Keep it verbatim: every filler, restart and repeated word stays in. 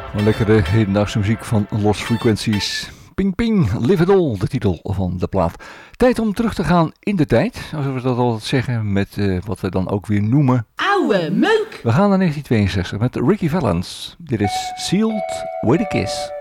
Een lekkere hedendaagse muziek van Lost Frequencies. Ping Ping, Live It All, de titel van de plaat. Tijd om terug te gaan in de tijd, zoals we dat altijd zeggen, met uh, wat we dan ook weer noemen... Oude meuk! We gaan naar negentien tweeënzestig met Ricky Valens. Dit is Sealed with a Kiss.